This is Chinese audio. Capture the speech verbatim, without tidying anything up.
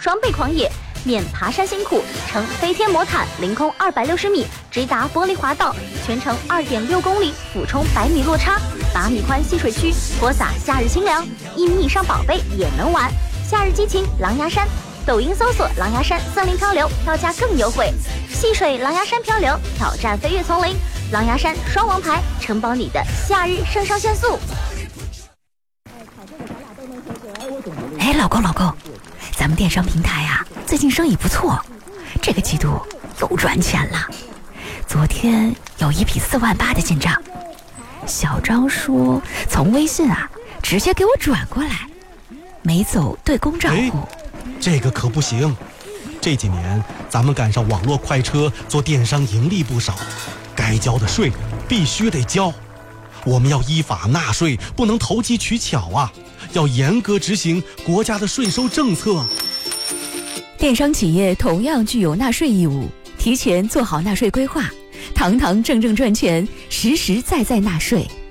双倍狂野，免爬山辛苦，乘飞天魔毯，凌空二百六十米，直达玻璃滑道，全程二点六公里，俯冲百米落差，八米宽戏水区，泼洒夏日清凉，一米以上宝贝也能玩。夏日激情狼牙山，抖音搜索狼牙山森林漂流，票价更优惠。戏水狼牙山漂流，挑战飞跃丛林，狼牙山双王牌，承包你的夏日肾上腺素。 哎，老公老公，咱们电商平台啊，最近生意不错，这个季度又赚钱了。昨天有一笔四万八的进账，小张说从微信啊直接给我转过来，没走对公账户。 这个可不行，这几年咱们赶上网络快车，做电商盈利不少，该交的税必须得交。我们要依法纳税，不能投机取巧啊，要严格执行国家的税收政策。 电商企业同样具有纳税义务，提前做好纳税规划，堂堂正正赚钱，实实在在纳税。